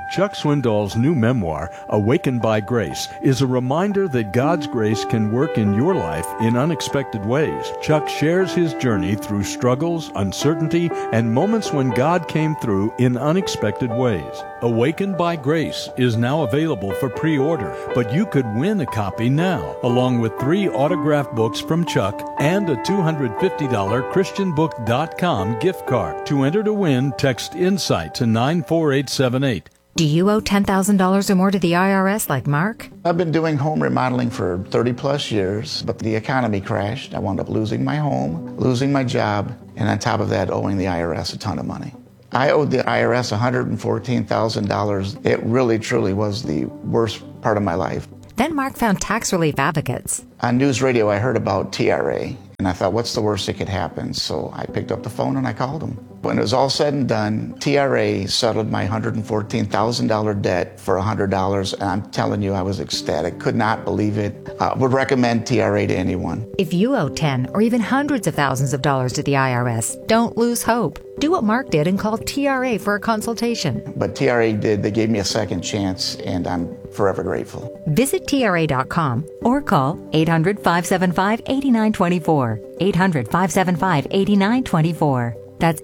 Chuck Swindoll's new memoir, Awakened by Grace, is a reminder that God's grace can work in your life in unexpected ways. Chuck shares his journey through struggles, uncertainty, and moments when God came through in unexpected ways. Awakened by Grace is now available for pre-order, but you could win a copy now, along with 3 autographed books from Chuck and a $250 ChristianBook.com gift card. To enter to win, text INSIGHT to 94878. Do you owe $10,000 or more to the IRS like Mark? I've been doing home remodeling for 30 plus years, but the economy crashed. I wound up losing my home, losing my job, and on top of that, owing the IRS a ton of money. I owed the IRS $114,000. It really, truly was the worst part of my life. Then Mark found tax relief advocates. On news radio, I heard about TRA, and I thought, what's the worst that could happen? So I picked up the phone and I called them. When it was all said and done, TRA settled my $114,000 debt for $100, and I'm telling you, I was ecstatic. Could not believe it. Would recommend TRA to anyone. If you owe 10 or even hundreds of thousands of dollars to the IRS, don't lose hope. Do what Mark did and call TRA for a consultation. But TRA did. They gave me a second chance, and I'm forever grateful. Visit TRA.com or call 800-575-8924. 800-575-8924. That's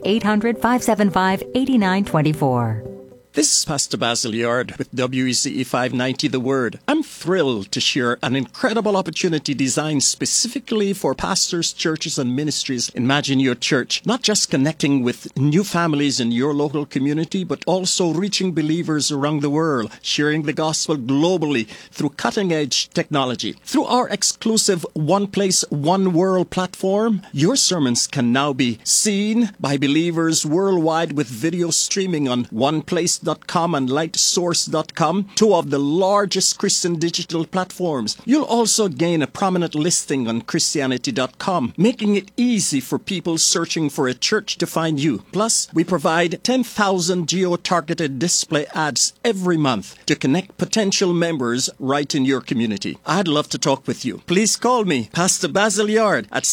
800-575-8924. This is Pastor Basil Yard with WECE 590 The Word. I'm thrilled to share an incredible opportunity designed specifically for pastors, churches, and ministries. Imagine your church not just connecting with new families in your local community, but also reaching believers around the world, sharing the gospel globally through cutting-edge technology. Through our exclusive One Place, One World platform, your sermons can now be seen by believers worldwide with video streaming on OnePlace.com and lightsource.com, 2 of the largest Christian digital platforms. You'll also gain a prominent listing on Christianity.com, making it easy for people searching for a church to find you. Plus, we provide 10,000 geo-targeted display ads every month to connect potential members right in your community. I'd love to talk with you. Please call me, Pastor Basil Yard, at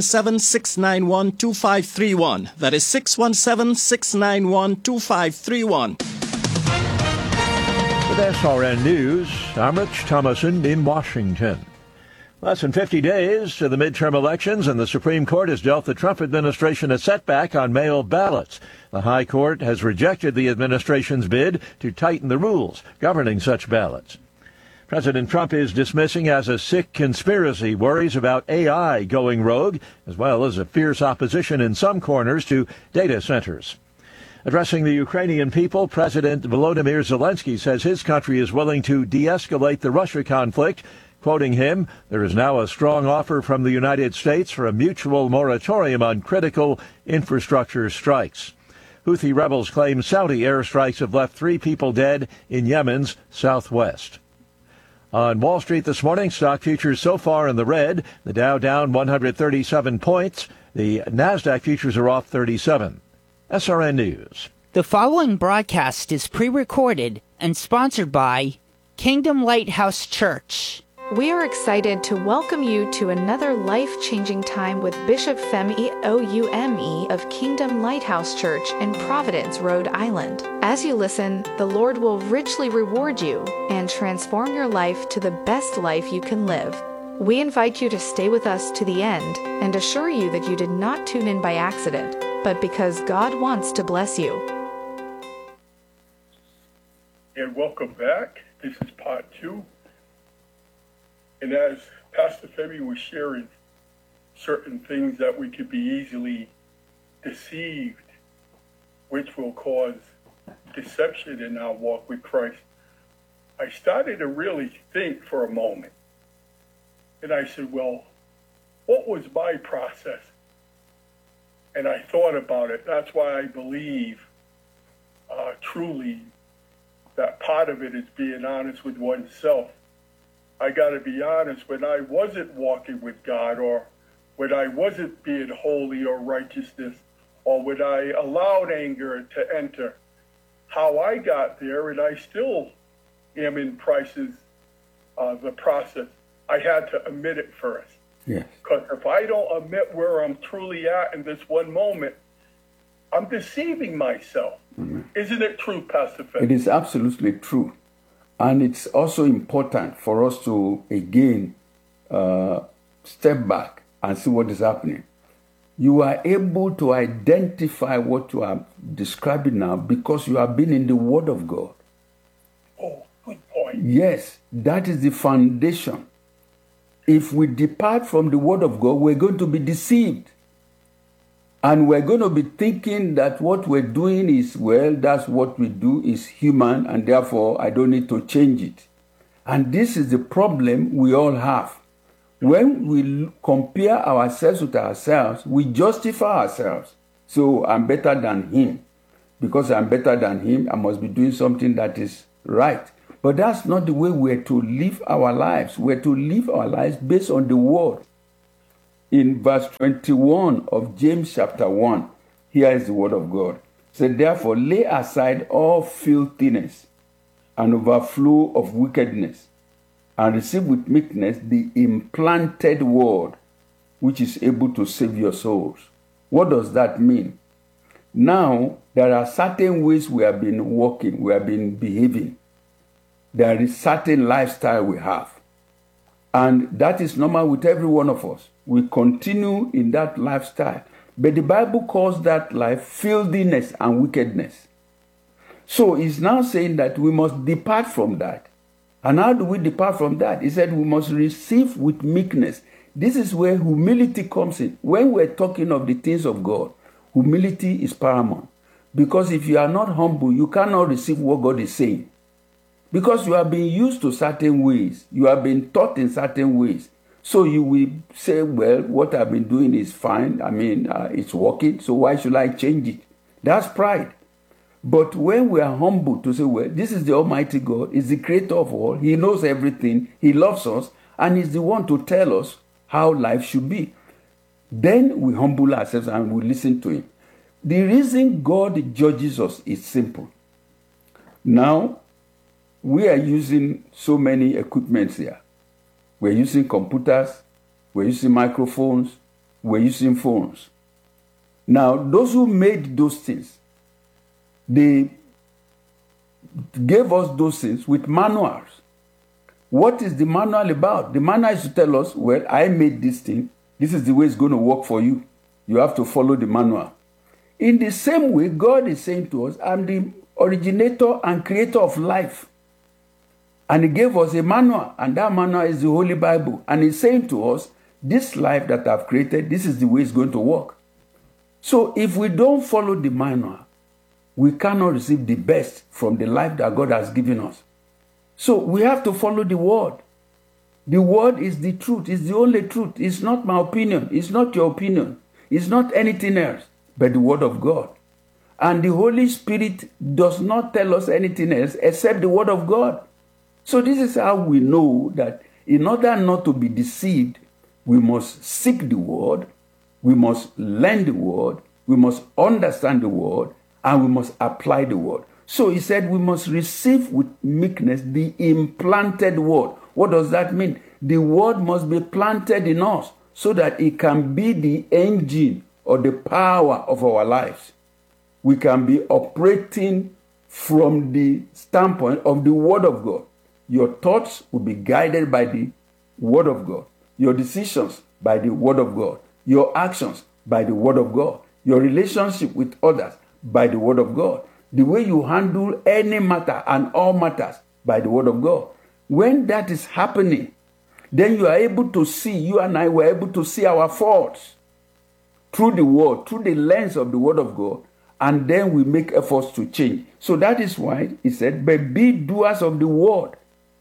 617-691-2531. That is 617-691-2531. With SRN News, I'm Rich Thomason in Washington. Less than 50 days to the midterm elections, and the Supreme Court has dealt the Trump administration a setback on mail ballots. The High Court has rejected the administration's bid to tighten the rules governing such ballots. President Trump is dismissing as a sick conspiracy worries about AI going rogue, as well as a fierce opposition in some corners to data centers. Addressing the Ukrainian people, President Volodymyr Zelensky says his country is willing to de-escalate the Russia conflict. Quoting him, there is now a strong offer from the United States for a mutual moratorium on critical infrastructure strikes. Houthi rebels claim Saudi airstrikes have left 3 people dead in Yemen's southwest. On Wall Street this morning, stock futures so far in the red. The Dow down 137 points. The NASDAQ futures are off 37. SRN News. The following broadcast is pre-recorded and sponsored by Kingdom Lighthouse Church. We are excited to welcome you to another life-changing time with Bishop Femi Oume of Kingdom Lighthouse Church in Providence, Rhode Island. As you listen, the Lord will richly reward you and transform your life to the best life you can live. We invite you to stay with us to the end and assure you that you did not tune in by accident, but because God wants to bless you. And welcome back. This is part 2. And as Pastor Femi was sharing certain things that we could be easily deceived, which will cause deception in our walk with Christ, I started to really think for a moment. And I said, well, what was my process? And I thought about it. That's why I believe truly that part of it is being honest with oneself. I got to be honest, when I wasn't walking with God, or when I wasn't being holy or righteousness, or when I allowed anger to enter, how I got there, and I still am in the process. I had to admit it first. Yes. Because if I don't admit where I'm truly at in this one moment, I'm deceiving myself. Isn't it true, Pastor Femi? It is absolutely true. And it's also important for us to, again, step back and see what is happening. You are able to identify what you are describing now because you have been in the Word of God. Oh, good point. Yes, that is the foundation. If we depart from the Word of God, we're going to be deceived. And we're going to be thinking that what we're doing is, well, that's what we do, is human, and therefore I don't need to change it. And this is the problem we all have. When we compare ourselves with ourselves, we justify ourselves. So I'm better than him. Because I'm better than him, I must be doing something that is right. But that's not the way we're to live our lives. We're to live our lives based on the Word. In verse 21 of James chapter 1, here is the Word of God. It said, therefore, lay aside all filthiness and overflow of wickedness, and receive with meekness the implanted word, which is able to save your souls. What does that mean? Now, there are certain ways we have been walking, we have been behaving. There is certain lifestyle we have. And that is normal with every one of us. We continue in that lifestyle. But the Bible calls that life filthiness and wickedness. So it's now saying that we must depart from that. And how do we depart from that? He said we must receive with meekness. This is where humility comes in. When we're talking of the things of God, humility is paramount. Because if you are not humble, you cannot receive what God is saying. Because you have been used to certain ways. You have been taught in certain ways. So you will say, well, what I've been doing is fine. I mean, it's working. So why should I change it? That's pride. But when we are humble to say, well, this is the Almighty God. He's the creator of all. He knows everything. He loves us. And he's the one to tell us how life should be. Then we humble ourselves and we listen to him. The reason God judges us is simple. Now, we are using so many equipments here. We're using computers, we're using microphones, we're using phones. Now, those who made those things, they gave us those things with manuals. What is the manual about? The manual is to tell us, well, I made this thing. This is the way it's going to work for you. You have to follow the manual. In the same way, God is saying to us, I'm the originator and creator of life. And he gave us a manual, and that manual is the Holy Bible. And he's saying to us, this life that I've created, this is the way it's going to work. So if we don't follow the manual, we cannot receive the best from the life that God has given us. So we have to follow the Word. The Word is the truth. It's the only truth. It's not my opinion. It's not your opinion. It's not anything else but the Word of God. And the Holy Spirit does not tell us anything else except the Word of God. So this is how we know that in order not to be deceived, we must seek the Word, we must learn the Word, we must understand the Word, and we must apply the Word. So he said we must receive with meekness the implanted Word. What does that mean? The Word must be planted in us so that it can be the engine or the power of our lives. We can be operating from the standpoint of the Word of God. Your thoughts will be guided by the Word of God. Your decisions by the Word of God. Your actions by the Word of God. Your relationship with others by the Word of God. The way you handle any matter and all matters by the Word of God. When that is happening, then you are able to see, you and I were able to see our faults through the Word, through the lens of the Word of God, and then we make efforts to change. So that is why he said, but be doers of the Word.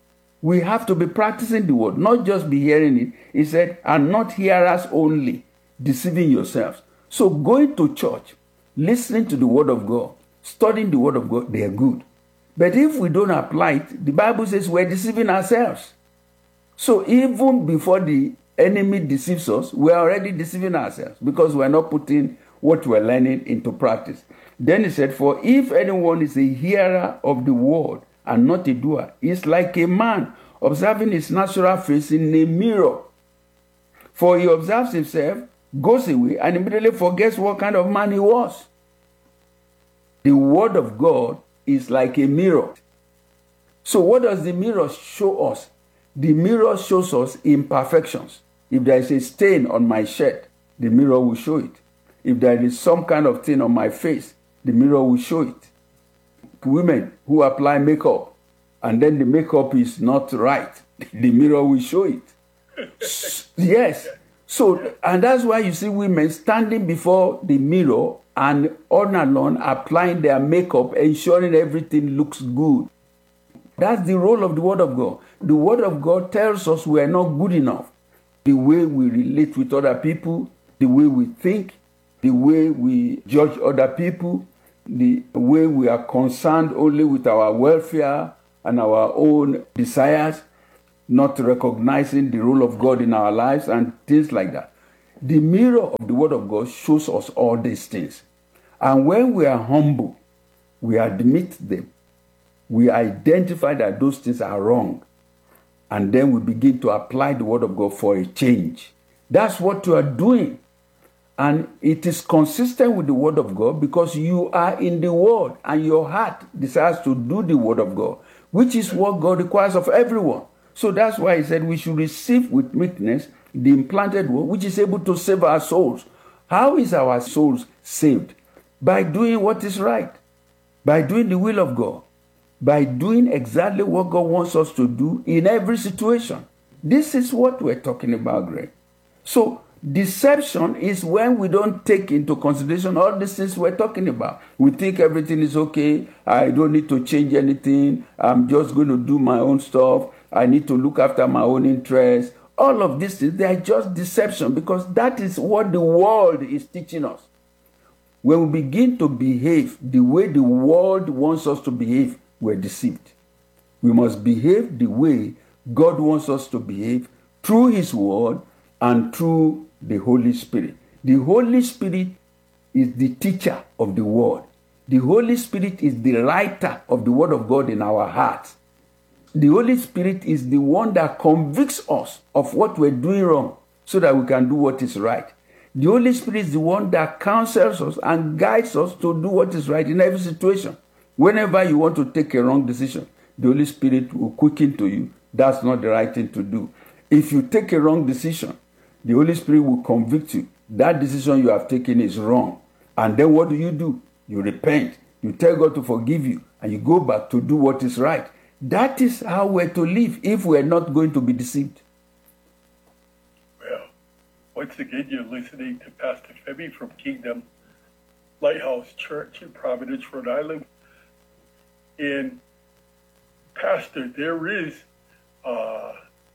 We have to be practicing the Word, not just be hearing it. He said, and not hearers only, deceiving yourselves. So going to church, listening to the Word of God, studying the Word of God, they are good. But if we don't apply it, the Bible says we're deceiving ourselves. So even before the enemy deceives us, we're already deceiving ourselves because we're not putting what we're learning into practice. Then he said, for if anyone is a hearer of the Word and not a doer, is like a man observing his natural face in a mirror. For he observes himself, goes away, and immediately forgets what kind of man he was. The Word of God is like a mirror. So what does the mirror show us? The mirror shows us imperfections. If there is a stain on my shirt, the mirror will show it. If there is some kind of thing on my face, the mirror will show it. Women who apply makeup and then the makeup is not right, the mirror will show it. Yes. So, and that's why you see women standing before the mirror and on and on applying their makeup, ensuring everything looks good. That's the role of the Word of God. The Word of God tells us we are not good enough. The way we relate with other people, the way we think, the way we judge other people, the way we are concerned only with our welfare and our own desires, not recognizing the role of God in our lives and things like that. The mirror of the Word of God shows us all these things. And when we are humble, we admit them. We identify that those things are wrong. And then we begin to apply the Word of God for a change. That's what you are doing. And it is consistent with the Word of God because you are in the Word and your heart desires to do the Word of God, which is what God requires of everyone. So that's why he said we should receive with meekness the implanted Word, which is able to save our souls. How is our souls saved? By doing what is right, by doing the will of God, by doing exactly what God wants us to do in every situation. This is what we're talking about, Greg. So deception is when we don't take into consideration all the things we're talking about. We think everything is okay. I don't need to change anything. I'm just going to do my own stuff. I need to look after my own interests. All of these things, they are just deception because that is what the world is teaching us. When we begin to behave the way the world wants us to behave, we're deceived. We must behave the way God wants us to behave through His Word and through the Holy Spirit. The Holy Spirit is the teacher of the Word. The Holy Spirit is the writer of the Word of God in our hearts. The Holy Spirit is the one that convicts us of what we're doing wrong so that we can do what is right. The Holy Spirit is the one that counsels us and guides us to do what is right in every situation. Whenever you want to take a wrong decision, the Holy Spirit will quicken to you. That's not the right thing to do. If you take a wrong decision, the Holy Spirit will convict you. That decision you have taken is wrong. And then what do? You repent. You tell God to forgive you. And you go back to do what is right. That is how we're to live if we're not going to be deceived. Well, once again, you're listening to Pastor Femi from Kingdom Lighthouse Church in Providence, Rhode Island. And Pastor, there is a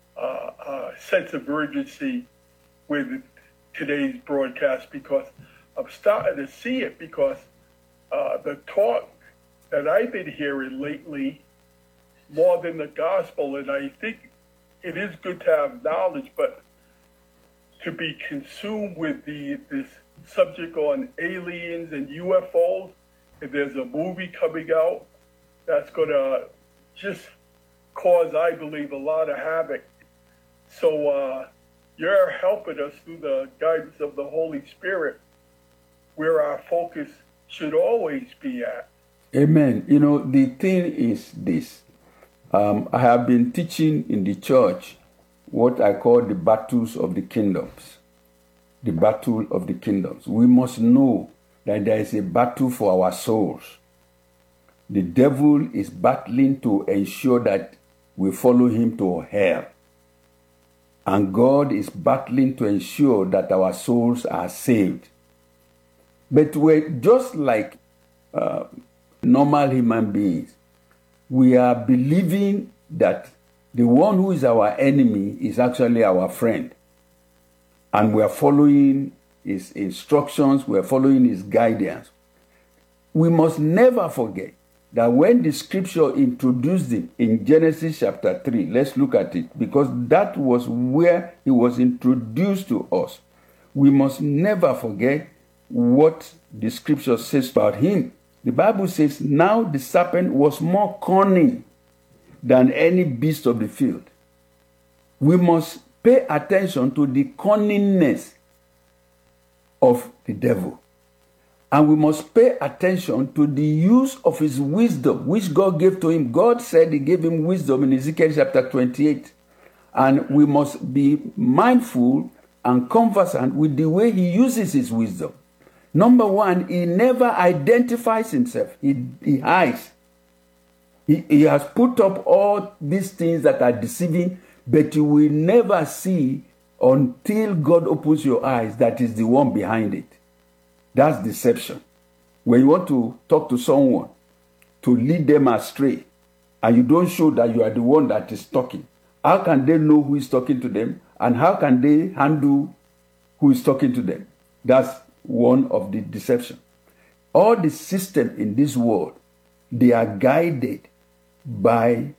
sense of urgency with today's broadcast because I'm starting to see it because the talk that I've been hearing lately, more than the gospel, and I think it is good to have knowledge, but to be consumed with this subject on aliens and UFOs, if there's a movie coming out, that's going to just cause, I believe, a lot of havoc. So you're helping us through the guidance of the Holy Spirit where our focus should always be at. Amen. You know, the thing is this. I have been teaching in the church what I call the battles of the kingdoms. The battle of the kingdoms. We must know that there is a battle for our souls. The devil is battling to ensure that we follow him to hell. And God is battling to ensure that our souls are saved. But we're just like normal human beings. We are believing that the one who is our enemy is actually our friend. And we are following his instructions, we are following his guidance. We must never forget that when the scripture introduced him in Genesis chapter 3, let's look at it, because that was where he was introduced to us. We must never forget what the scripture says about him. The Bible says, now the serpent was more cunning than any beast of the field. We must pay attention to the cunningness of the devil. And we must pay attention to the use of his wisdom, which God gave to him. God said he gave him wisdom in Ezekiel chapter 28. And we must be mindful and conversant with the way he uses his wisdom. Number one, he never identifies himself. He hides. He has put up all these things that are deceiving, but you will never see until God opens your eyes that is the one behind it. That's deception. When you want to talk to someone to lead them astray, and you don't show that you are the one that is talking, how can they know who is talking to them? And how can they handle who is talking to them? That's one of the deception. All the systems in this world, they are guided by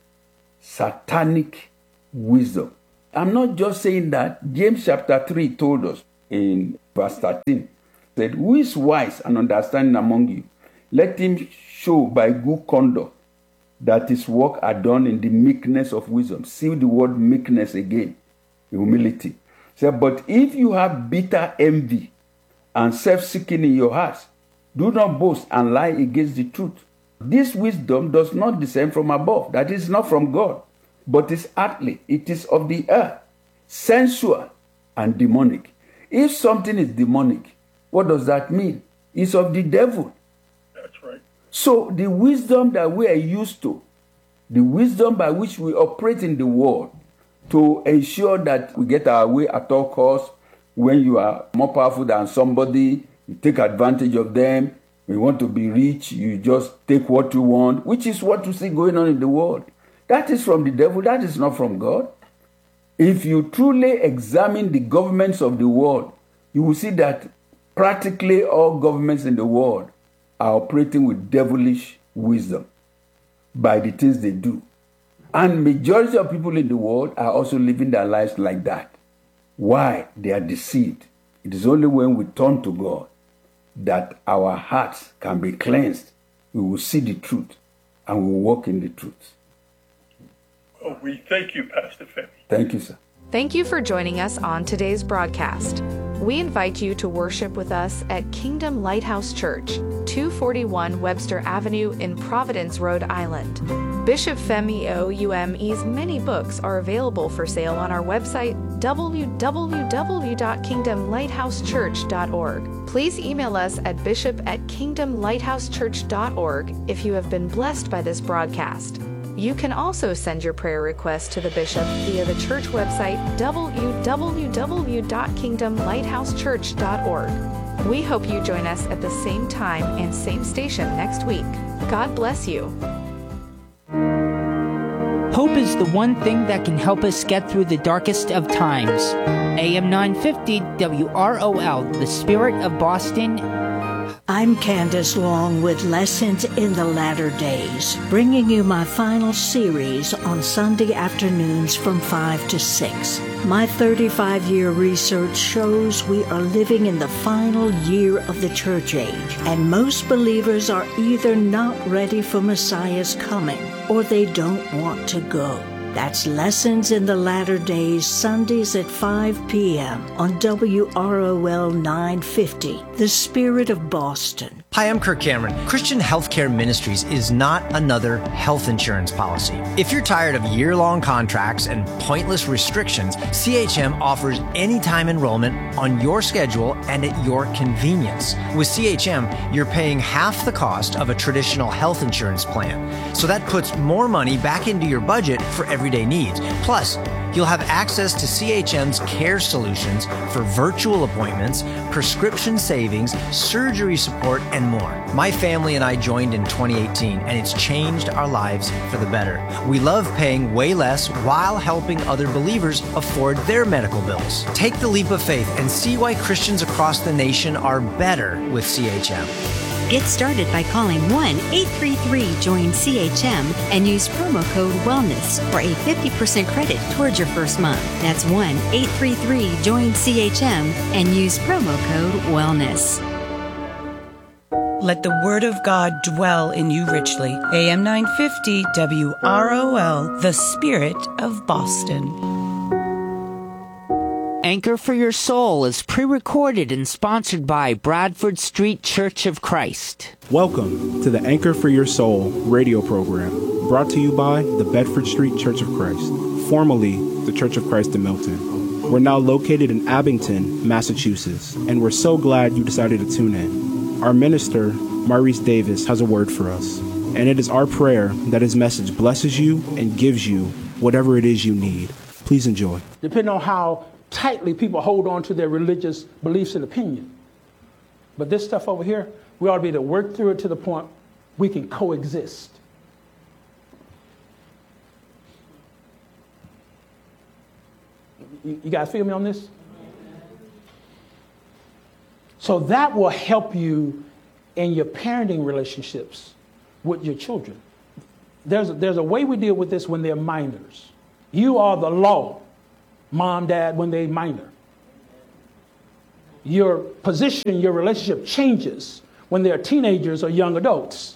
satanic wisdom. I'm not just saying that. James chapter 3 told us in verse 13, said, who is wise and understanding among you? Let him show by good conduct that his work are done in the meekness of wisdom. See the word meekness again, humility. So, but if you have bitter envy and self-seeking in your hearts, do not boast and lie against the truth. This wisdom does not descend from above. That is not from God, but is earthly. It is of the earth, sensual and demonic. If something is demonic, what does that mean? It's of the devil. That's right. So the wisdom that we are used to, the wisdom by which we operate in the world to ensure that we get our way at all costs, when you are more powerful than somebody, you take advantage of them. When you want to be rich, you just take what you want, which is what you see going on in the world. That is from the devil. That is not from God. If you truly examine the governments of the world, you will see that practically all governments in the world are operating with devilish wisdom by the things they do. And majority of people in the world are also living their lives like that. Why? They are deceived. It is only when we turn to God that our hearts can be cleansed. We will see the truth and we will walk in the truth. Well, we thank you, Pastor Femi. Thank you, sir. Thank you for joining us on today's broadcast. We invite you to worship with us at Kingdom Lighthouse Church, 241 Webster Avenue in Providence, Rhode Island. Bishop Femi Oume's many books are available for sale on our website, www.kingdomlighthousechurch.org. Please email us at bishop@kingdomlighthousechurch.org if you have been blessed by this broadcast. You can also send your prayer request to the bishop via the church website, www.kingdomlighthousechurch.org. We hope you join us at the same time and same station next week. God bless you. Hope is the one thing that can help us get through the darkest of times. AM 950 WROL, the Spirit of Boston. I'm Candace Long with Lessons in the Latter Days, bringing you my final series on Sunday afternoons from 5 to 6. My 35-year research shows we are living in the final year of the church age, and most believers are either not ready for Messiah's coming or they don't want to go. That's Lessons in the Latter Days, Sundays at 5 p.m. on WROL 950, the Spirit of Boston. Hi, I'm Kirk Cameron. Christian Healthcare Ministries is not another health insurance policy. If you're tired of year-long contracts and pointless restrictions, CHM offers anytime enrollment on your schedule and at your convenience. With CHM, you're paying half the cost of a traditional health insurance plan. So that puts more money back into your budget for everyday needs. Plus, you'll have access to CHM's care solutions for virtual appointments, prescription savings, surgery support, and more. My family and I joined in 2018, and it's changed our lives for the better. We love paying way less while helping other believers afford their medical bills. Take the leap of faith and see why Christians across the nation are better with CHM. Get started by calling 1-833-JOIN-CHM and use promo code WELLNESS for a 50% credit towards your first month. That's 1-833-JOIN-CHM and use promo code WELLNESS. Let the Word of God dwell in you richly. AM 950 WROL, the Spirit of Boston. Anchor for Your Soul is pre-recorded and sponsored by Bradford Street Church of Christ. Welcome to the Anchor for Your Soul radio program, brought to you by the Bedford Street Church of Christ, formerly the Church of Christ in Milton. We're now located in Abington, Massachusetts, and we're so glad you decided to tune in. Our minister, Maurice Davis, has a word for us, and it is our prayer that his message blesses you and gives you whatever it is you need. Please enjoy. Depending on how tightly people hold on to their religious beliefs and opinion. But this stuff over here, we ought to be able to work through it to the point we can coexist. You guys feel me on this? So that will help you in your parenting relationships with your children. There's a way we deal with this when they're minors. You are the law, mom, dad, when they're minor. Your position, your relationship changes when they're teenagers or young adults.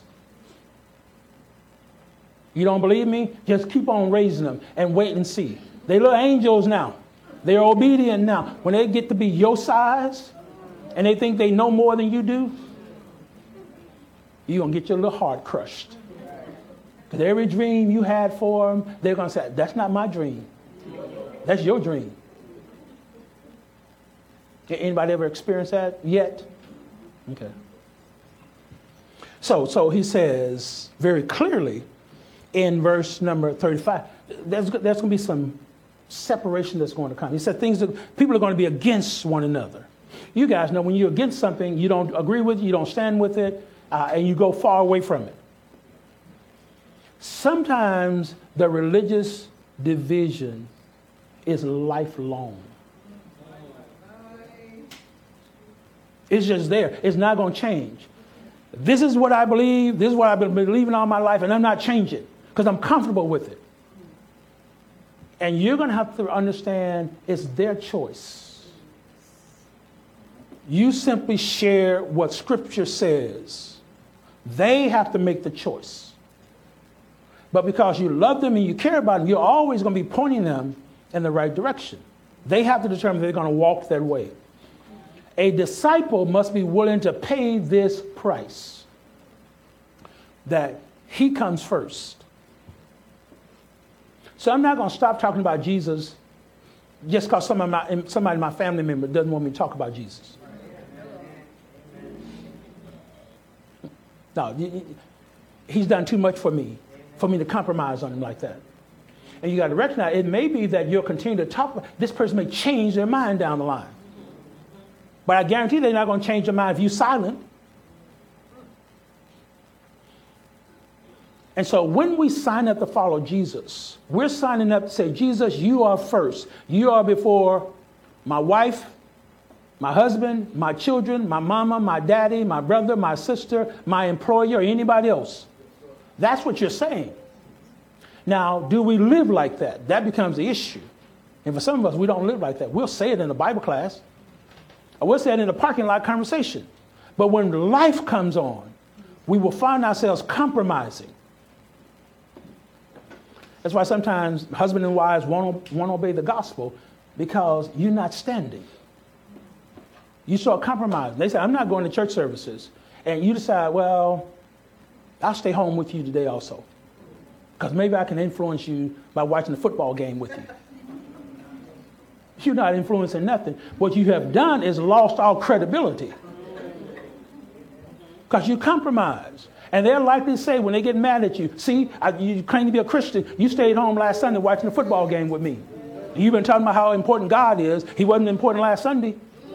You don't believe me? Just keep on raising them and wait and see. They're little angels now. They're obedient now. When they get to be your size and they think they know more than you do, you're going to get your little heart crushed. Because every dream you had for them, they're going to say, that's not my dream. That's your dream. Anybody ever experienced that yet? Okay. So he says very clearly in verse number 35, there's going to be some separation that's going to come. He said people are going to be against one another. You guys know when you're against something, you don't agree with it, you don't stand with it, and you go far away from it. Sometimes the religious division is lifelong. It's just there. It's not going to change. This is what I believe. This is what I've been believing all my life, and I'm not changing because I'm comfortable with it. And you're going to have to understand it's their choice. You simply share what Scripture says. They have to make the choice. But because you love them and you care about them, you're always going to be pointing them in the right direction. They have to determine if they're going to walk that way. A disciple must be willing to pay this price, that he comes first. So I'm not going to stop talking about Jesus just because somebody in my family member doesn't want me to talk about Jesus. No, he's done too much for me to compromise on him like that. And you got to recognize it may be that you'll continue to talk about this person may change their mind down the line. But I guarantee they're not going to change their mind if you're silent. And so when we sign up to follow Jesus, we're signing up to say, Jesus, you are first. You are before my wife, my husband, my children, my mama, my daddy, my brother, my sister, my employer, or anybody else. That's what you're saying. Now, do we live like that? That becomes the issue. And for some of us, we don't live like that. We'll say it in a Bible class. Or we'll say it in a parking lot conversation. But when life comes on, we will find ourselves compromising. That's why sometimes husband and wives won't obey the gospel because you're not standing. You start compromising. They say, I'm not going to church services. And you decide, well, I'll stay home with you today also. Because maybe I can influence you by watching the football game with you. You're not influencing nothing. What you have done is lost all credibility. Because you compromise. And they're likely to say when they get mad at you, see, you claim to be a Christian. You stayed home last Sunday watching the football game with me. You've been talking about how important God is. He wasn't important last Sunday.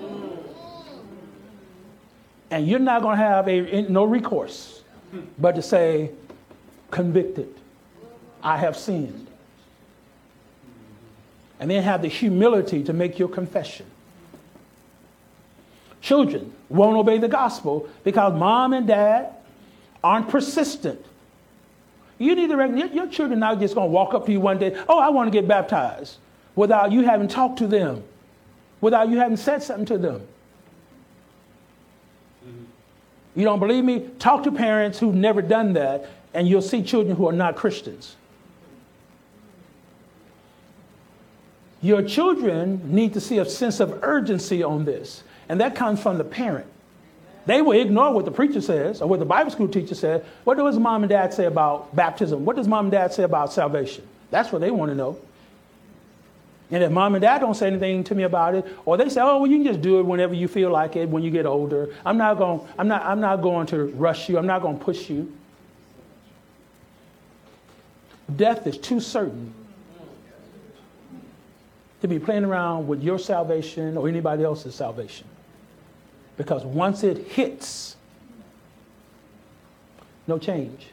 And you're not going to have no recourse but to say, convicted. I have sinned. And then have the humility to make your confession. Children won't obey the gospel because mom and dad aren't persistent. You need to recognize your children not just going to walk up to you one day, oh, I want to get baptized, without you having talked to them, without you having said something to them. You don't believe me? Talk to parents who've never done that, and you'll see children who are not Christians. Your children need to see a sense of urgency on this, and that comes from the parent. They will ignore what the preacher says or what the Bible school teacher says. What does mom and dad say about baptism? What does mom and dad say about salvation? That's what they want to know. And if mom and dad don't say anything to me about it, or they say, oh, well, you can just do it whenever you feel like it when you get older. I'm not going to rush you. I'm not going to push you. Death is too certain to be playing around with your salvation or anybody else's salvation. Because once it hits, no change.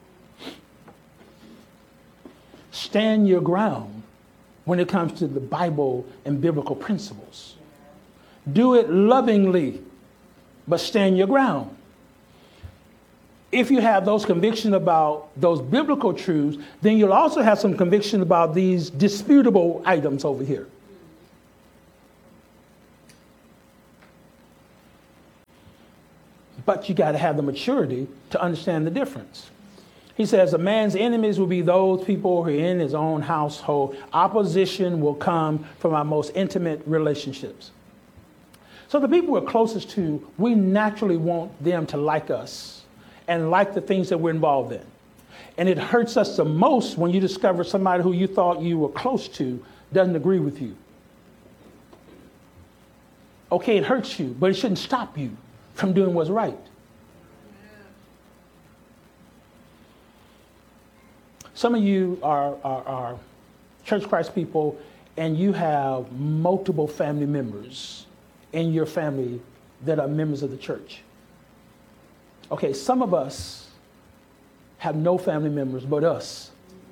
Stand your ground when it comes to the Bible and biblical principles. Do it lovingly, but stand your ground. If you have those convictions about those biblical truths, then you'll also have some conviction about these disputable items over here. But you got to have the maturity to understand the difference. He says, a man's enemies will be those people who are in his own household. Opposition will come from our most intimate relationships. So the people we're closest to, we naturally want them to like us and like the things that we're involved in. And it hurts us the most when you discover somebody who you thought you were close to doesn't agree with you. Okay, it hurts you, but it shouldn't stop you from doing what's right. Some of you are Church Christ people, and you have multiple family members in your family that are members of the church. Okay, some of us have no family members but us.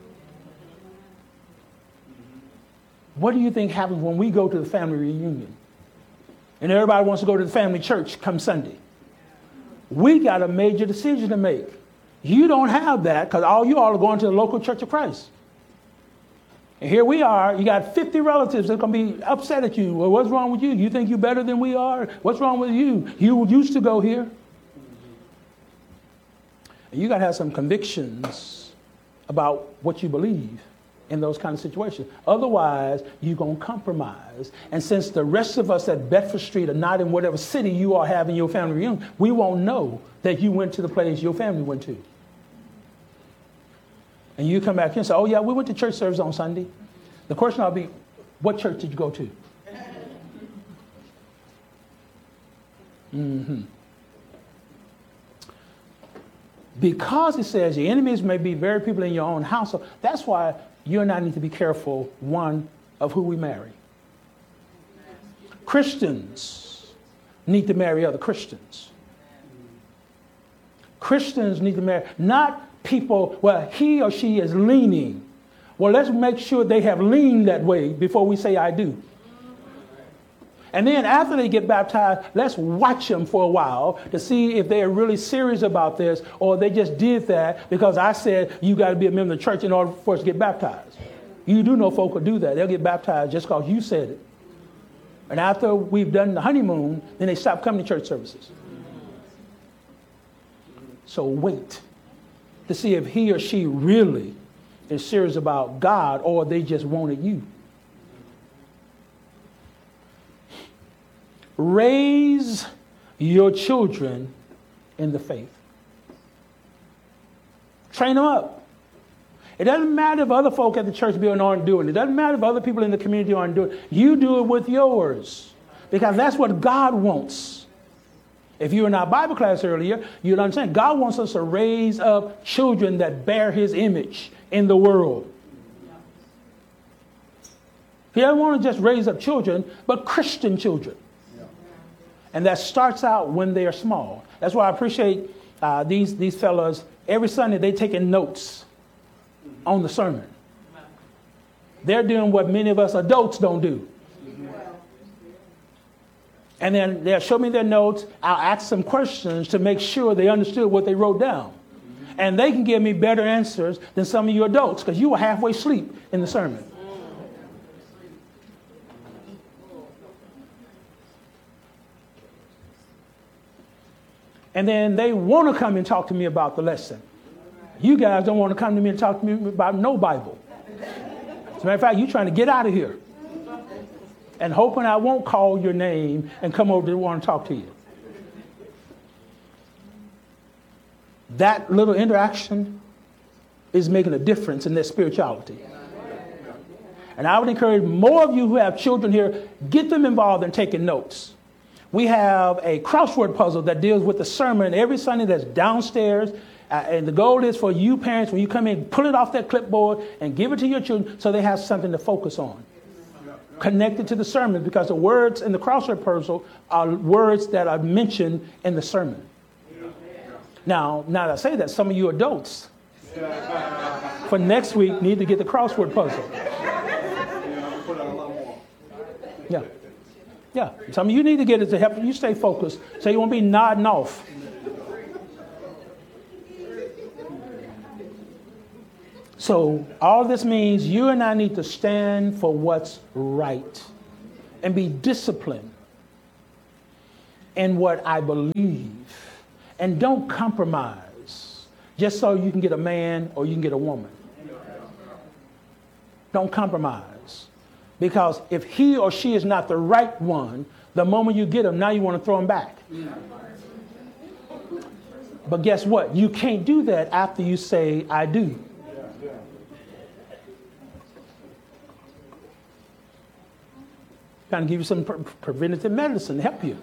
What do you think happens when we go to the family reunion? And everybody wants to go to the family church come Sunday. We got a major decision to make. You don't have that because all you all are going to the local Church of Christ. And here we are. You got 50 relatives that are going to be upset at you. Well, what's wrong with you? You think you're better than we are? What's wrong with you? You used to go here. And you got to have some convictions about what you believe in those kind of situations. Otherwise, you're going to compromise. And since the rest of us at Bedford Street are not in whatever city you are having your family reunion, we won't know that you went to the place your family went to. And you come back here and say, oh, yeah, we went to church service on Sunday. The question will be, what church did you go to? Because it says your enemies may be very people in your own household, that's why you and I need to be careful, one, of who we marry. Christians need to marry other Christians. Christians need to marry, not people, well, he or she is leaning. Well, let's make sure they have leaned that way before we say I do. And then after they get baptized, let's watch them for a while to see if they are really serious about this or they just did that because I said you got to be a member of the church in order for us to get baptized. You do know folk will do that. They'll get baptized just because you said it. And after we've done the honeymoon, then they stop coming to church services. So wait to see if he or she really is serious about God or they just wanted you. Raise your children in the faith. Train them up. It doesn't matter if other folk at the church building aren't doing it. It doesn't matter if other people in the community aren't doing it. You do it with yours because that's what God wants. If you were in our Bible class earlier, you'd understand God wants us to raise up children that bear his image in the world. He doesn't want to just raise up children, but Christian children. And that starts out when they are small. That's why I appreciate these fellas. Every Sunday, they're taking notes on the sermon. They're doing what many of us adults don't do. And then they'll show me their notes. I'll ask some questions to make sure they understood what they wrote down. And they can give me better answers than some of you adults because you were halfway asleep in the sermon. And then they want to come and talk to me about the lesson. You guys don't want to come to me and talk to me about no Bible. As a matter of fact, you're trying to get out of here. and hoping I won't call your name and come over to want to talk to you. That little interaction is making a difference in their spirituality. And I would encourage more of you who have children here, get them involved in taking notes. We have a crossword puzzle that deals with the sermon every Sunday that's downstairs. And the goal is for you parents, when you come in, pull it off that clipboard and give it to your children so they have something to focus on. Connected to the sermon, because the words in the crossword puzzle are words that are mentioned in the sermon. Now that I say that, some of you adults for next week need to get the crossword puzzle. Yeah. Some of you need to get it to help you stay focused so you won't be nodding off. So all this means you and I need to stand for what's right and be disciplined in what I believe. And don't compromise just so you can get a man or you can get a woman. Don't compromise. Because if he or she is not the right one, the moment you get them, now you want to throw them back. But guess what? You can't do that after you say, I do. Trying to give you some preventative medicine to help you.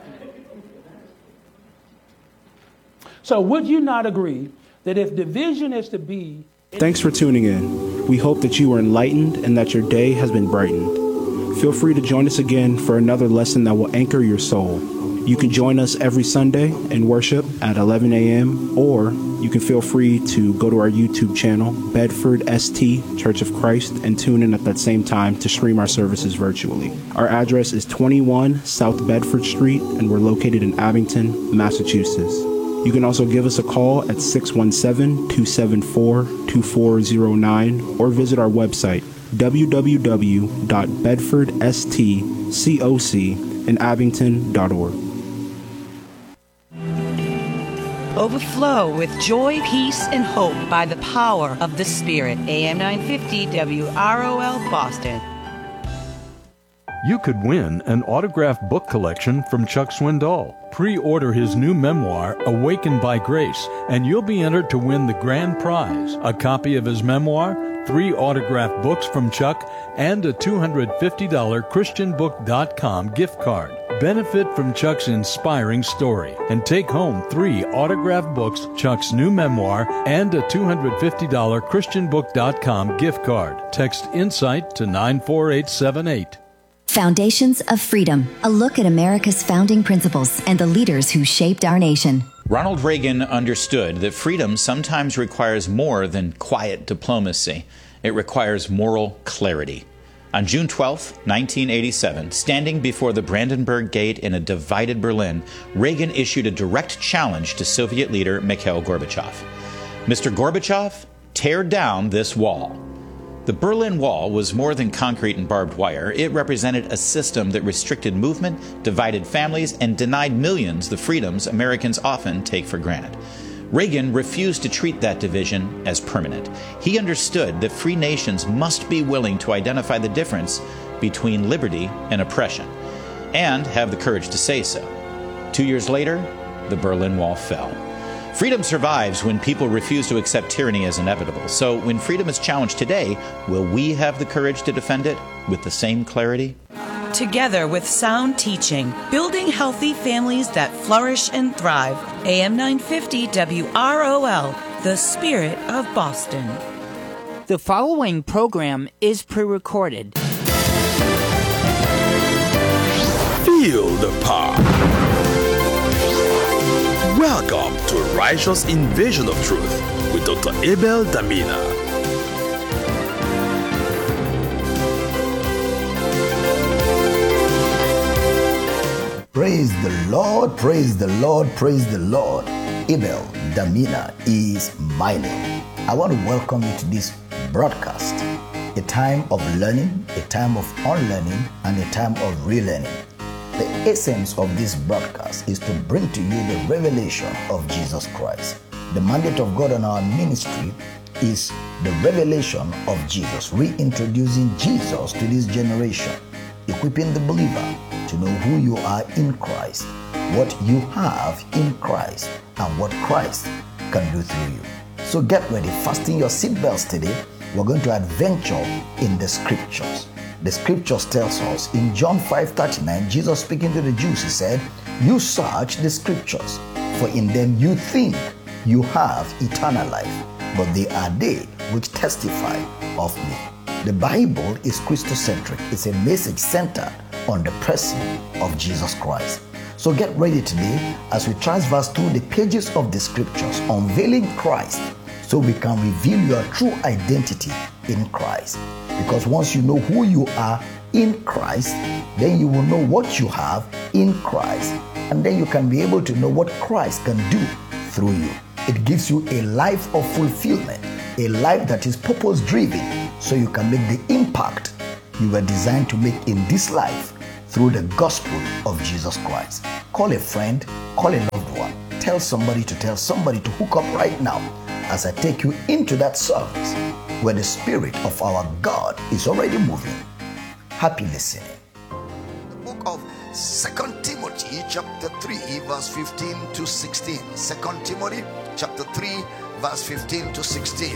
So would you not agree that if division is to be... Thanks for tuning in. We hope that you were enlightened and that your day has been brightened. Feel free to join us again for another lesson that will anchor your soul. You can join us every Sunday in worship at 11 a.m. or you can feel free to go to our YouTube channel, Bedford ST Church of Christ, and tune in at that same time to stream our services virtually. Our address is 21 South Bedford Street, and we're located in Abington, Massachusetts. You can also give us a call at 617-274-2409 or visit our website, www.bedfordstcocinabington.org. Overflow with joy, peace, and hope by the power of the Spirit. AM 950 WROL Boston. You could win an autographed book collection from Chuck Swindoll. Pre-order his new memoir, Awakened by Grace, and you'll be entered to win the grand prize, a copy of his memoir, 3 autographed books from Chuck, and a $250 ChristianBook.com gift card. Benefit from Chuck's inspiring story and take home 3 autographed books, Chuck's new memoir, and a $250 ChristianBook.com gift card. Text INSIGHT to 94878. Foundations of Freedom, a look at America's founding principles and the leaders who shaped our nation. Ronald Reagan understood that freedom sometimes requires more than quiet diplomacy. It requires moral clarity. On June 12, 1987, standing before the Brandenburg Gate in a divided Berlin, Reagan issued a direct challenge to Soviet leader Mikhail Gorbachev. Mr. Gorbachev, tear down this wall. The Berlin Wall was more than concrete and barbed wire. It represented a system that restricted movement, divided families, and denied millions the freedoms Americans often take for granted. Reagan refused to treat that division as permanent. He understood that free nations must be willing to identify the difference between liberty and oppression, and have the courage to say so. 2 years later, the Berlin Wall fell. Freedom survives when people refuse to accept tyranny as inevitable. So when freedom is challenged today, will we have the courage to defend it with the same clarity? Together with sound teaching, building healthy families that flourish and thrive. AM 950 WROL, the Spirit of Boston. The following program is pre-recorded. Feel the power. Welcome to Righteous Invasion of Truth with Dr. Abel Damina. Praise the Lord, praise the Lord, praise the Lord. Abel Damina is my name. I want to welcome you to this broadcast, a time of learning, a time of unlearning, and a time of relearning. The essence of this broadcast is to bring to you the revelation of Jesus Christ. The mandate of God on our ministry is the revelation of Jesus, reintroducing Jesus to this generation. equipping the believer to know who you are in Christ, what you have in Christ, and what Christ can do through you. So get ready, fasten your seatbelts today. We're going to adventure in the scriptures. The scriptures tells us in John 5:39, Jesus speaking to the Jews, he said, "You search the scriptures, for in them you think you have eternal life, but they are they which testify of me." The Bible is Christocentric. It's a message centered on the person of Jesus Christ. So get ready today as we transverse through the pages of the scriptures, unveiling Christ, so we can reveal your true identity in Christ. Because once you know who you are in Christ, then you will know what you have in Christ, and then you can be able to know what Christ can do through you. It gives you a life of fulfillment, a life that is purpose-driven, so you can make the impact you were designed to make in this life through the gospel of Jesus Christ. Call a friend, call a loved one, tell somebody to hook up right now as I take you into that service where the Spirit of our God is already moving. Happy listening. The book of 2 Timothy chapter 3 verse 15 to 16. 2 Timothy chapter 3 verse 15 to 16.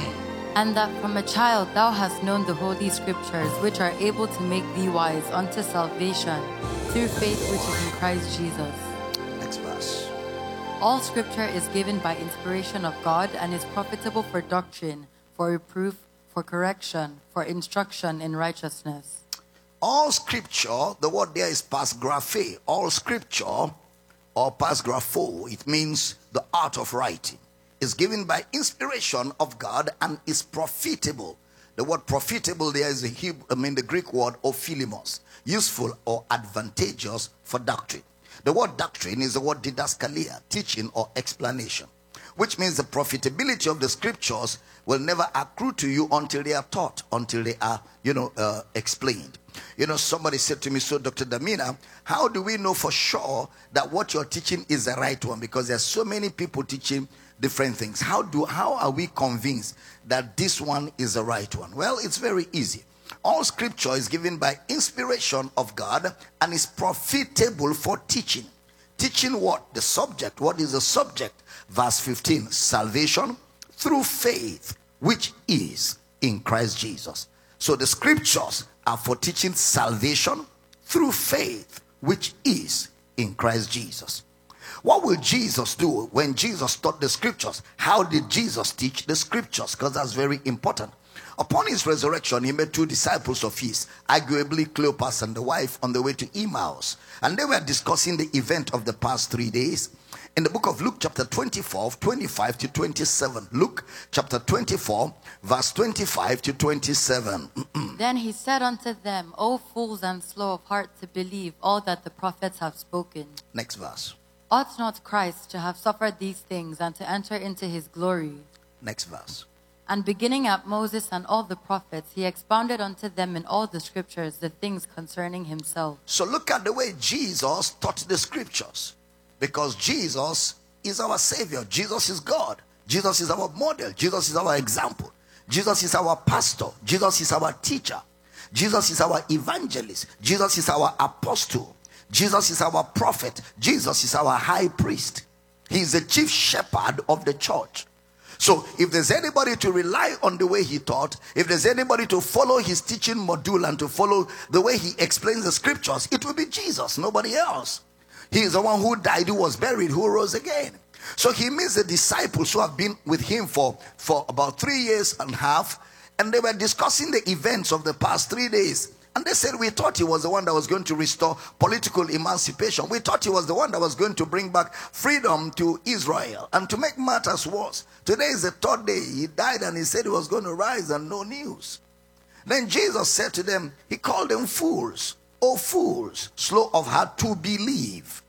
And that from a child thou hast known the holy scriptures, which are able to make thee wise unto salvation through faith which is in Christ Jesus. Next verse. All scripture is given by inspiration of God and is profitable for doctrine, for reproof, for correction, for instruction in righteousness. All scripture, the word there is pasgraphe. All scripture or pasgrapho, it means the art of writing, is given by inspiration of God and is profitable. The word profitable there is the Greek word ophilimos, useful or advantageous for doctrine. The word doctrine is the word didaskalia, teaching or explanation, which means the profitability of the scriptures will never accrue to you until they are taught, until they are, explained. Somebody said to me, "So Dr. Damina, how do we know for sure that what you're teaching is the right one? Because there's so many people teaching different things. How are we convinced that this one is the right one?" Well, it's very easy. All scripture is given by inspiration of God and is profitable for teaching. Teaching what? The subject. What is the subject? Verse 15, salvation through faith, which is in Christ Jesus. So the scriptures are for teaching salvation through faith, which is in Christ Jesus. What will Jesus do when Jesus taught the scriptures? How did Jesus teach the scriptures? Because that's very important. Upon his resurrection, he met two disciples of his, arguably Cleopas and the wife, on the way to Emmaus. And they were discussing the event of the past 3 days. In the book of Luke chapter 24, 25 to 27. Luke chapter 24, verse 25 to 27. Then he said unto them, O fools and slow of heart to believe all that the prophets have spoken. Next verse. Ought not Christ to have suffered these things and to enter into his glory? Next verse. And beginning at Moses and all the prophets, he expounded unto them in all the scriptures the things concerning himself. So look at the way Jesus taught the scriptures. Because Jesus is our Savior. Jesus is God. Jesus is our model. Jesus is our example. Jesus is our pastor. Jesus is our teacher. Jesus is our evangelist. Jesus is our apostle. Jesus is our prophet. Jesus is our high priest. He is the chief shepherd of the church. So if there's anybody to rely on the way he taught, if there's anybody to follow his teaching module and to follow the way he explains the scriptures, it will be Jesus, nobody else. He is the one who died, who was buried, who rose again. So he meets the disciples who have been with him for about 3 years and a half, and they were discussing the events of the past 3 days. And they said, we thought he was the one that was going to restore political emancipation. We thought he was the one that was going to bring back freedom to Israel. And to make matters worse, today is the third day. He died and he said he was going to rise and no news. Then Jesus said to them, he called them fools. O fools, slow of heart to believe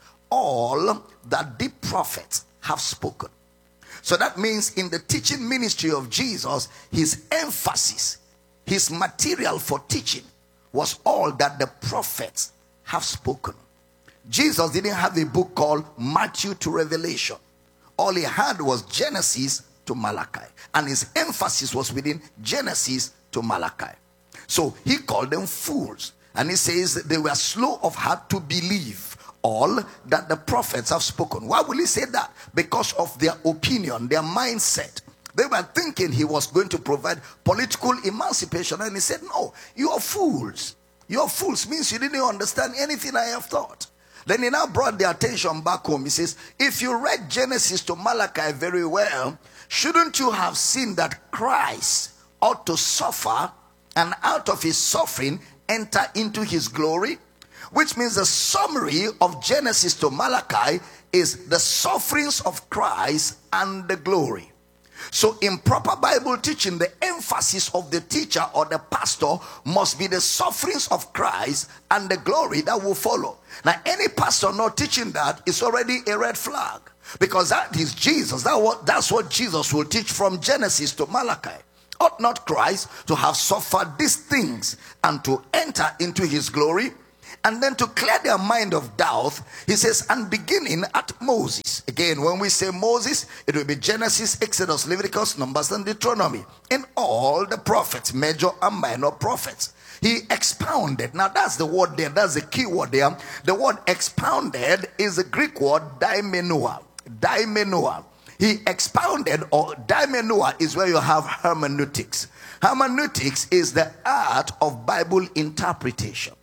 all that the prophets have spoken. So that means in the teaching ministry of Jesus, his emphasis, his material for teaching was all that the prophets have spoken. Jesus didn't have a book called Matthew to Revelation. All he had was Genesis to Malachi. And his emphasis was within Genesis to Malachi. So he called them fools. And he says they were slow of heart to believe all that the prophets have spoken. Why will he say that? Because of their opinion, their mindset. They were thinking he was going to provide political emancipation, and he said, no, you are fools. You are fools means you didn't understand anything I have taught. Then he now brought their attention back home. He says, if you read Genesis to Malachi very well, shouldn't you have seen that Christ ought to suffer, and out of his suffering enter into his glory? Which means the summary of Genesis to Malachi is the sufferings of Christ and the glory. So in proper Bible teaching, the emphasis of the teacher or the pastor must be the sufferings of Christ and the glory that will follow. Now, any pastor not teaching that is already a red flag, because that is Jesus. That's what Jesus will teach from Genesis to Malachi. Ought not Christ to have suffered these things and to enter into his glory? And then to clear their mind of doubt, he says, and beginning at Moses. Again, when we say Moses, it will be Genesis, Exodus, Leviticus, Numbers, and Deuteronomy. In all the prophets, major and minor prophets. He expounded. Now that's the word there. That's the key word there. The word expounded is the Greek word daimenoa. Daimenoa. He expounded, or daimenoa is where you have hermeneutics. Hermeneutics is the art of Bible interpretation.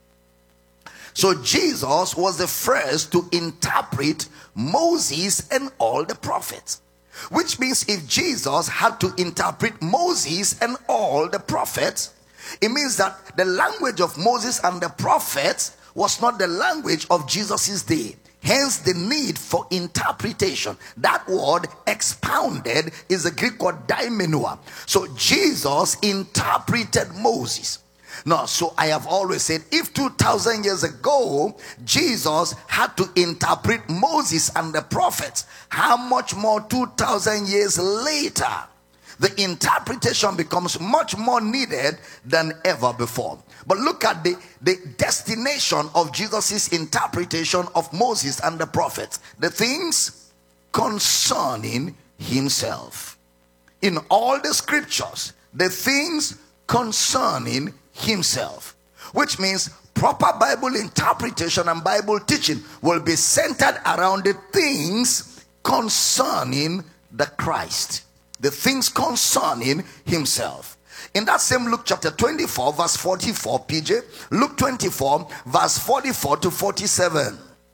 So Jesus was the first to interpret Moses and all the prophets. Which means if Jesus had to interpret Moses and all the prophets, it means that the language of Moses and the prophets was not the language of Jesus' day. Hence the need for interpretation. That word expounded is the Greek word daimenoa. So Jesus interpreted Moses. No, so I have always said, if 2,000 years ago Jesus had to interpret Moses and the prophets, how much more 2,000 years later the interpretation becomes much more needed than ever before. But look at the destination of Jesus' interpretation of Moses and the prophets. The things concerning himself. In all the scriptures, the things concerning himself, which means proper Bible interpretation and Bible teaching will be centered around the things concerning the Christ, the things concerning himself. In that same Luke chapter 24 verse 44, PJ, Luke 24 verse 44 to 47.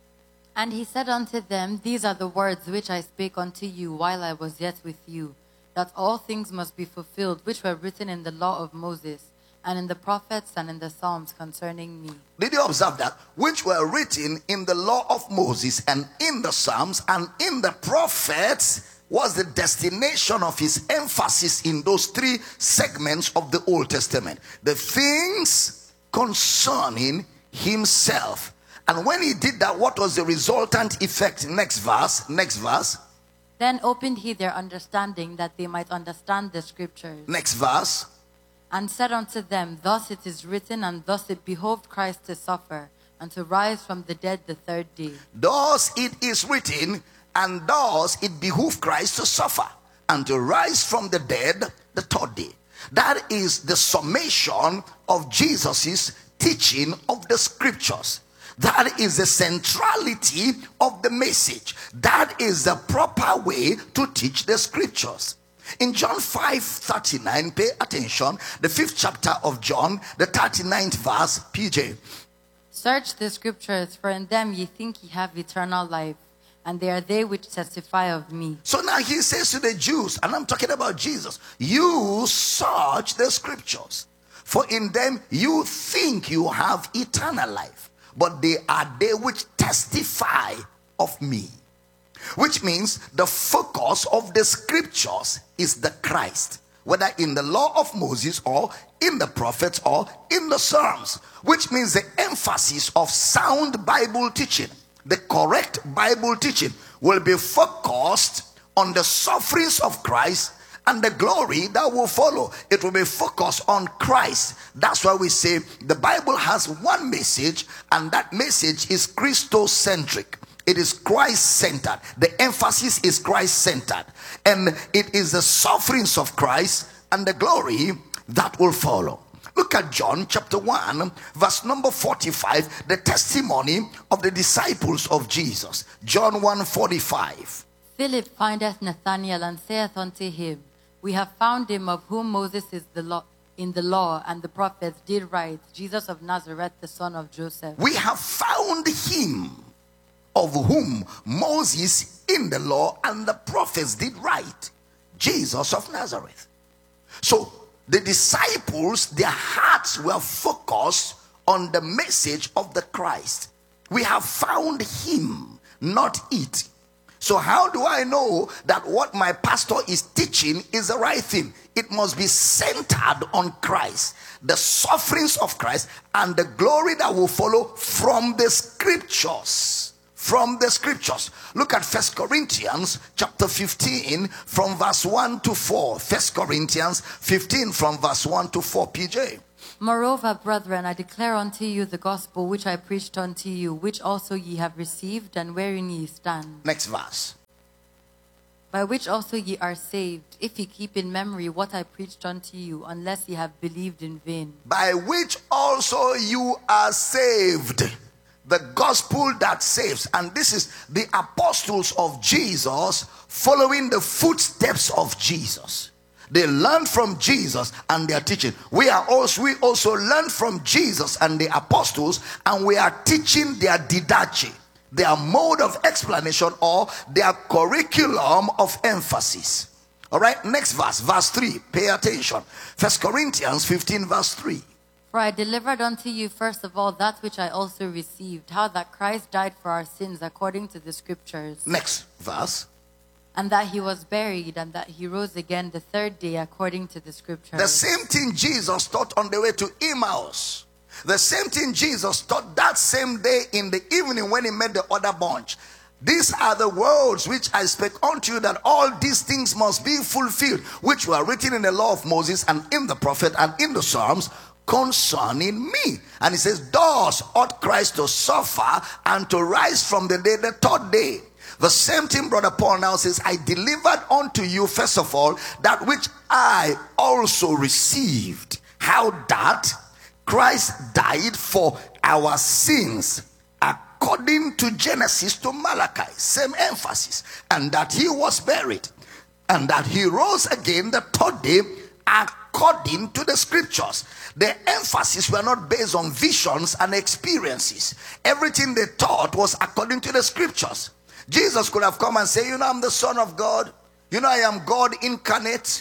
And he said unto them, these are the words which I spake unto you while I was yet with you, that all things must be fulfilled which were written in the law of Moses, and in the prophets and in the Psalms concerning me. Did you observe that? Which were written in the law of Moses and in the Psalms and in the prophets was the destination of his emphasis in those three segments of the Old Testament. The things concerning himself. And when he did that, what was the resultant effect? Next verse. Then opened he their understanding that they might understand the scriptures. Next verse. And said unto them, thus it is written, and thus it behoved Christ to suffer, and to rise from the dead the third day. Thus it is written, and thus it behoved Christ to suffer, and to rise from the dead the third day. That is the summation of Jesus' teaching of the scriptures. That is the centrality of the message. That is the proper way to teach the scriptures. In John 5:39, pay attention, the 5th chapter of John, the 39th verse, PJ. Search the scriptures, for in them ye think ye have eternal life, and they are they which testify of me. So now he says to the Jews, and I'm talking about Jesus, you search the scriptures, for in them you think you have eternal life, but they are they which testify of me. Which means the focus of the scriptures is the Christ, whether in the law of Moses or in the prophets or in the Psalms. Which means the emphasis of sound Bible teaching, the correct Bible teaching, will be focused on the sufferings of Christ and the glory that will follow. It will be focused on Christ. That's why we say the Bible has one message, and that message is Christocentric. It is Christ-centered. The emphasis is Christ-centered. And it is the sufferings of Christ and the glory that will follow. Look at John chapter 1, verse number 45, the testimony of the disciples of Jesus. John 1:45. Philip findeth Nathanael and saith unto him, We have found him of whom Moses is in the law and the prophets did write, Jesus of Nazareth, the son of Joseph. We have found him of whom Moses in the law and the prophets did write, Jesus of Nazareth. So the disciples, their hearts were focused on the message of the Christ. We have found him, not it. So how do I know that what my pastor is teaching is the right thing? It must be centered on Christ, the sufferings of Christ, and the glory that will follow from the scriptures. From the scriptures. Look at 1 Corinthians chapter 15 from verse 1 to 4. 1 Corinthians 15 from verse 1 to 4. PJ. Moreover, brethren, I declare unto you the gospel which I preached unto you, which also ye have received, and wherein ye stand. Next verse. By which also ye are saved, if ye keep in memory what I preached unto you, unless ye have believed in vain. By which also you are saved. The gospel that saves. And this is the apostles of Jesus following the footsteps of Jesus. They learned from Jesus and they are teaching. We also learned from Jesus and the apostles, and we are teaching their didache, their mode of explanation, or their curriculum of emphasis. All right, next verse, verse 3. Pay attention. 1 Corinthians 15 verse 3. For I delivered unto you first of all that which I also received, how that Christ died for our sins according to the scriptures. Next verse. And that he was buried, and that he rose again the third day according to the scriptures. The same thing Jesus taught on the way to Emmaus. The same thing Jesus taught that same day in the evening when he met the other bunch. These are the words which I spake unto you, that all these things must be fulfilled, which were written in the law of Moses and in the prophet and in the Psalms concerning me. And he says, thus ought Christ to suffer and to rise from the dead the third day. The same thing Brother Paul now says, I delivered unto you first of all that which I also received, how that Christ died for our sins according to Genesis to Malachi, same emphasis, and that he was buried, and that he rose again the third day according to the scriptures. The emphasis were not based on visions and experiences. Everything they taught was according to the scriptures. Jesus could have come and said, you know, I'm the Son of God. You know, I am God incarnate.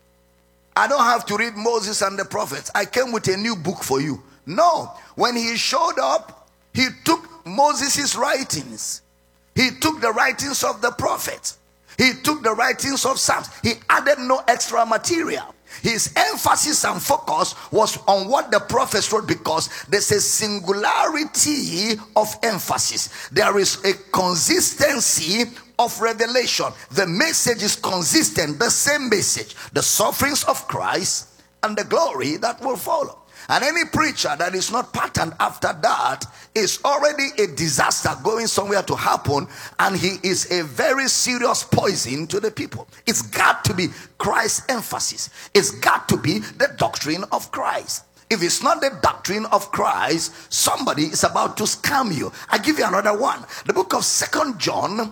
I don't have to read Moses and the prophets. I came with a new book for you. No. When he showed up, he took Moses' writings. He took the writings of the prophets. He took the writings of Psalms. He added no extra material. His emphasis and focus was on what the prophets wrote, because there's a singularity of emphasis. There is a consistency of revelation. The message is consistent, the same message, the sufferings of Christ and the glory that will follow. And any preacher that is not patterned after that is already a disaster going somewhere to happen, and he is a very serious poison to the people. It's got to be Christ's emphasis. It's got to be the doctrine of Christ. If it's not the doctrine of Christ, somebody is about to scam you. I give you another one. The book of 2 John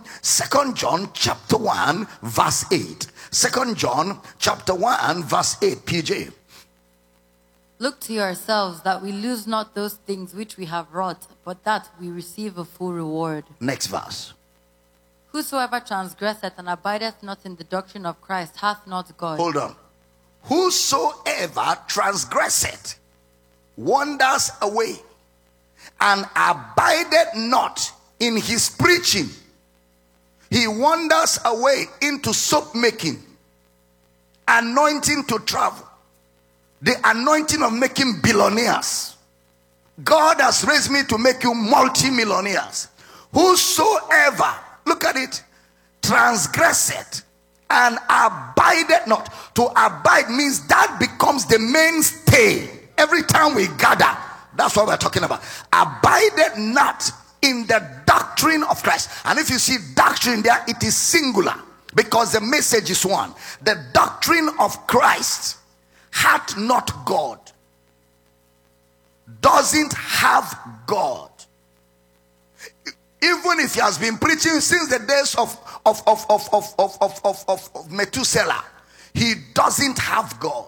chapter 1 verse 8. 2 John chapter 1 verse 8. PJ. Look to yourselves that we lose not those things which we have wrought, but that we receive a full reward. Next verse. Whosoever transgresseth and abideth not in the doctrine of Christ hath not God. Hold on. Whosoever transgresseth, wanders away, and abideth not in his preaching, he wanders away into soap making, anointing to travel, the anointing of making billionaires. God has raised me to make you multi-millionaires. Whosoever, look at it, transgresseth and abideth not. To abide means that becomes the mainstay. Every time we gather, that's what we're talking about. Abideth not in the doctrine of Christ. And if you see doctrine there, it is singular, because the message is one. The doctrine of Christ hath not God. doesn't have God. Even if he has been preaching since the days of Methuselah, he doesn't have God.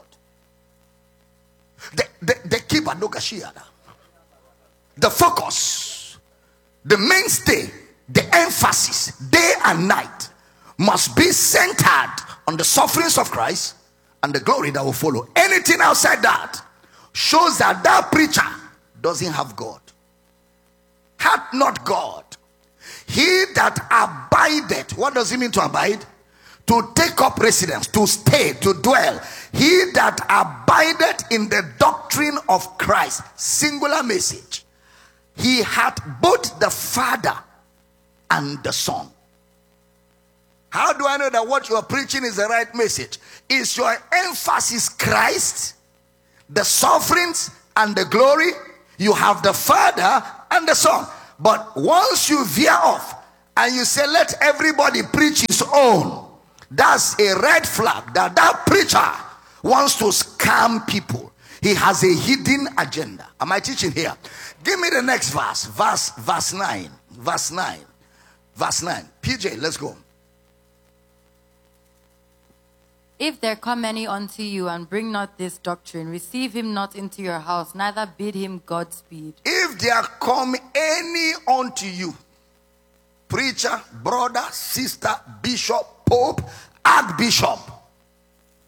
The focus, the mainstay, the emphasis, day and night must be centered on the sufferings of Christ and the glory that will follow. Anything outside that shows that that preacher doesn't have God. Hath not God. He that abideth. What does it mean to abide? To take up residence, to stay, to dwell. He that abideth in the doctrine of Christ. Singular message. He hath both the Father and the Son. How do I know that what you are preaching is the right message? Is your emphasis Christ, the sufferings and the glory? You have the Father and the Son. But once you veer off and you say, let everybody preach his own, that's a red flag that that preacher wants to scam people. He has a hidden agenda. Am I teaching here? Give me the next verse. Verse 9. Verse 9. Verse 9. PJ, let's go. If there come any unto you and bring not this doctrine, receive him not into your house, neither bid him Godspeed. If there come any unto you, preacher, brother, sister, bishop, pope, archbishop,